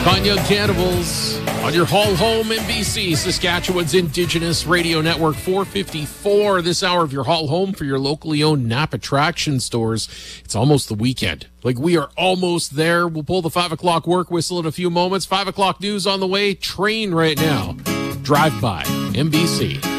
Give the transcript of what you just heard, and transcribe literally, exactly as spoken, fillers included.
Con Young Cannibals on your Haul Home N B C, Saskatchewan's Indigenous Radio Network. Four fifty-four this hour of your Haul Home for your locally owned N A P attraction stores. It's almost the weekend. Like, we are almost there. We'll pull the five o'clock work whistle in a few moments. five o'clock news on the way. Train right now. Drive by N B C.